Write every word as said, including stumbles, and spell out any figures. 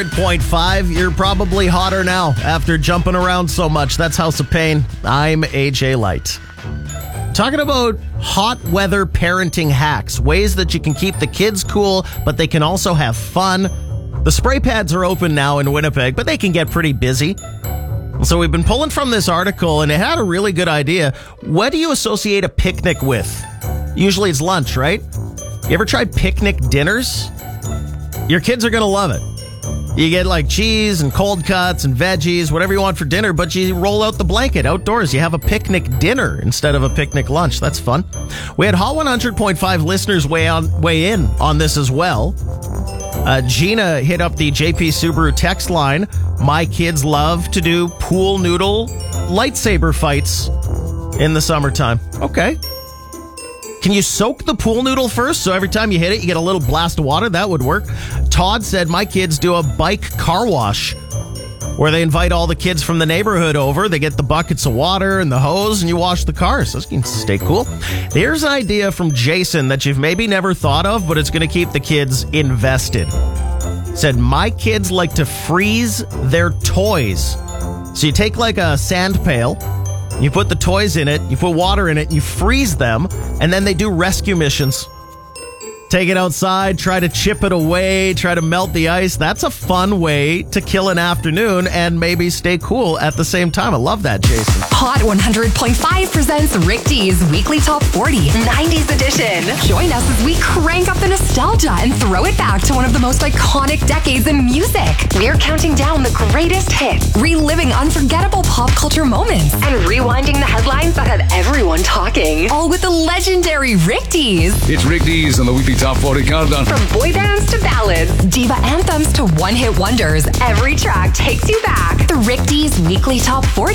point five, you're probably hotter now after jumping around so much. That's House of Pain. I'm A J Light. Talking about hot weather parenting hacks, ways that you can keep the kids cool, but they can also have fun. The spray pads are open now in Winnipeg, but they can get pretty busy. So we've been pulling from this article, and it had a really good idea. What do you associate a picnic with? Usually it's lunch, right? You ever tried picnic dinners? Your kids are going to love it. You get like cheese and cold cuts and veggies, whatever you want for dinner, but you roll out the blanket outdoors. You have a picnic dinner instead of a picnic lunch. That's fun. We had Hot one hundred point five listeners weigh, on, weigh in on this as well. Uh, Gina hit up the J P Subaru text line. My kids love to do pool noodle lightsaber fights in the summertime. Okay. Can you soak the pool noodle first so every time you hit it, you get a little blast of water? That would work. Todd said, my kids do a bike car wash where they invite all the kids from the neighborhood over. They get the buckets of water and the hose and you wash the cars. So you can stay cool. Here's an idea from Jason that you've maybe never thought of, but it's going to keep the kids invested. Said, my kids like to freeze their toys. So you take like a sand pail, you put the toys in it, you put water in it, you freeze them, and then they do rescue missions. Take it outside, try to chip it away, try to melt the ice. That's a fun way to kill an afternoon and maybe stay cool at the same time. I love that, Jason. Hot one hundred point five presents Rick D's Weekly Top forty nineties Edition. Join us as we crank up the nostalgia and throw it back to one of the most iconic decades in music. We're counting down the greatest hits, reliving unforgettable pop culture moments, and rewinding the headlines that had everyone talking. All with the legendary Rick D's. It's Rick D's on the Weekly Top forty Countdown. From boy bands to ballads, diva anthems to one-hit wonders, every track takes you back. The Rick D's Weekly Top forty.